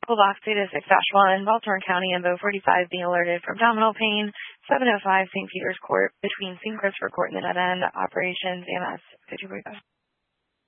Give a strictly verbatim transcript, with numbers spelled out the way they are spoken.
Local box data six dash one, Baltimore County, Info forty-five being alerted for abdominal pain, seven oh five Saint Peter's Court between Saint Christopher Court and the Dead End, operations, A M S fifty-four.